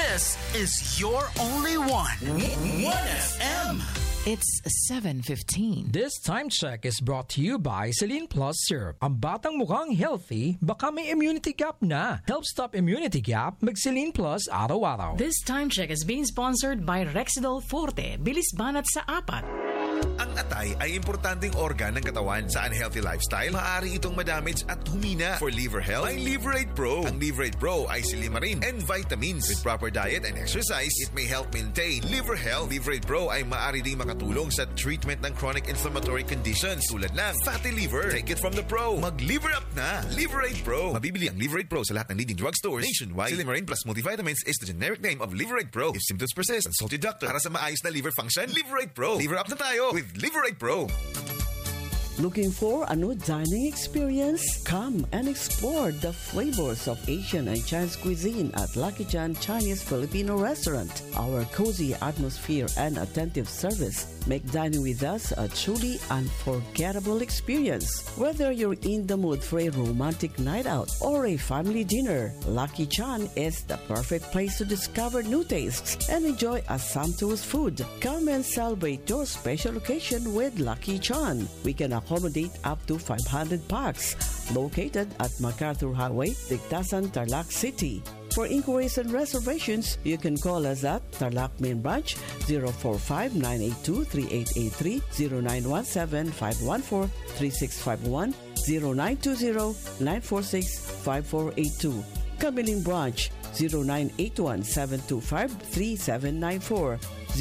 This is your only one. 1FM. It's 7:15. This time check is brought to you by Celine Plus Syrup. Ang batang mukhang healthy, baka may immunity gap na. Help stop immunity gap, mag Celine Plus araw-araw. This time check is being sponsored by Rexidol Forte. Bilis banat sa 4. Ang atay ay importanteng organ ng katawan. Sa unhealthy lifestyle, maaari itong madamage at humina. For liver health, ay Liverate Pro. Ang Liverate Pro ay silimarin and vitamins. With proper diet and exercise, it may help maintain liver health. Liverate Pro ay maaari ding makatulong sa treatment ng chronic inflammatory conditions tulad ng fatty liver. Take it from the pro. Mag-liver up na. Liverate Pro. Mabibili ang Liverate Pro sa lahat ng leading drugstores nationwide. Silimarin plus multivitamins is the generic name of Liverate Pro. If symptoms persist, consult your doctor. Para sa maayos na liver function, Liverate Pro. Liver up na tayo with Liverate Pro. Looking for a new dining experience? Come and explore the flavors of Asian and Chinese cuisine at Lucky Chan Chinese Filipino Restaurant. Our cozy atmosphere and attentive service make dining with us a truly unforgettable experience. Whether you're in the mood for a romantic night out or a family dinner, Lucky Chan is the perfect place to discover new tastes and enjoy a sumptuous food. Come and celebrate your special occasion with Lucky Chan. We can accommodate up to 500 packs. Located at MacArthur Highway, Tigtasan, Tarlac City. For inquiries and reservations, you can call us at Tarlac Main Branch 045-982-3883, 0917-514-3651, 0920-946-5482. Kamiling Branch 0981-725-3794,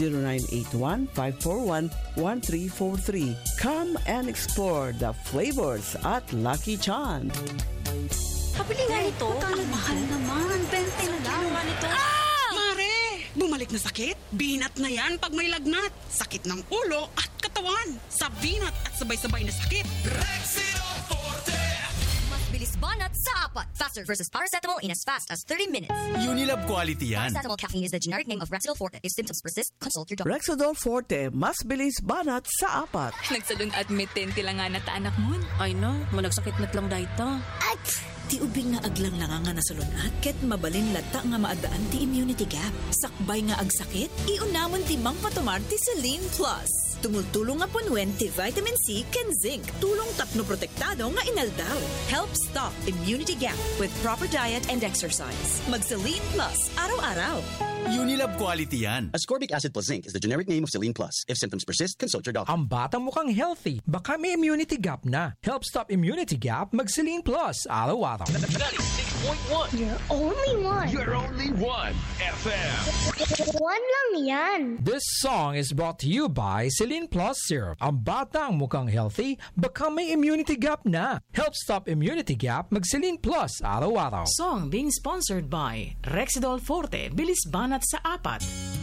0981-541-1343. Come and explore the flavors at Lucky Chan. Pabili nga nito. Ang mahal naman. 20 na lang. Mare, bumalik na sakit? Binat na yan pag may lagnat. Sakit ng ulo at katawan. Sa binat at sabay-sabay na sakit. Rexidol Forte. Mas bilis banat sa 4. Faster versus paracetamol in as fast as 30 minutes. Unilab quality yan. Paracetamol caffeine is the generic name of Rexidol Forte. If symptoms persist, consult your doctor. Rexidol Forte, mas bilis banat sa 4. Nagsalun at may 10 lang nga na taanak mo. Ay no, managsakit met lang dayta. At ti ubing nga aglang nga nga nasalunat, ket mabalin lata nga maadaan ti immunity gap. Sakbay nga agsakit, iunamon ti Mang Patomar ti Celine Plus. Tumultulong nga punwen ti vitamin C ken zinc. Tulong tapno protektado nga inaldaw. Help stop immunity gap with proper diet and exercise. Mag Celine Plus araw-araw. Unilab quality yan. Ascorbic acid plus zinc is the generic name of Celine Plus. If symptoms persist, consult your doctor. Ang batang mukhang healthy, baka may immunity gap na. Help stop immunity gap, mag Celine Plus araw-araw. 96.1. You're only one. You're only one. FM. One lang yan. This song is brought to you by Celine Plus Syrup. Ang batang mukhang healthy, baka may immunity gap na. Help stop immunity gap, mag Celine Plus araw-araw. Song being sponsored by Rexidol Forte. Bilis banat sa 4.